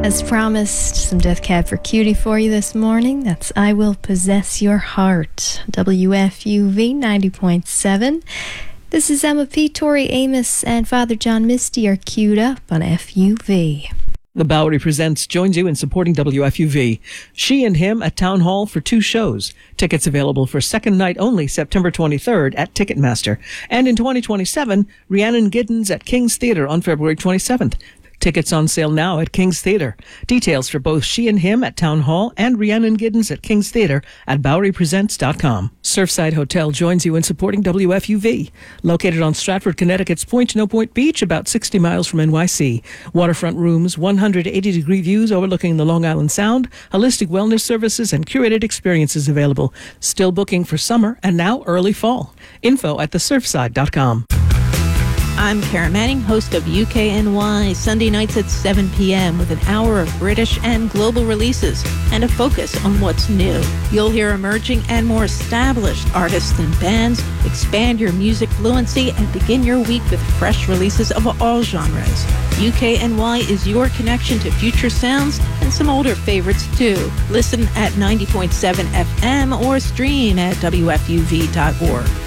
As promised, some Death Cab for Cutie for you this morning. That's I Will Possess Your Heart. WFUV 90.7. This is Emma P., Tori Amos, and Father John Misty are queued up on FUV. The Bowery Presents joins you in supporting WFUV. She and Him at Town Hall for 2 shows. Tickets available for second night only, September 23rd at Ticketmaster. And in 2027, Rhiannon Giddens at King's Theatre on February 27th. Tickets on sale now at King's Theatre. Details for both She and Him at Town Hall and Rhiannon Giddens at King's Theatre at BoweryPresents.com. Surfside Hotel joins you in supporting WFUV. Located on Stratford, Connecticut's Point No Point Beach, about 60 miles from NYC. Waterfront rooms, 180-degree views overlooking the Long Island Sound, holistic wellness services, and curated experiences available. Still booking for summer and now early fall. Info at thesurfside.com. I'm Karen Manning, host of UKNY, Sunday nights at 7 p.m. with an hour of British and global releases and a focus on what's new. You'll hear emerging and more established artists and bands, expand your music fluency, and begin your week with fresh releases of all genres. UKNY is your connection to future sounds and some older favorites too. Listen at 90.7 FM or stream at WFUV.org.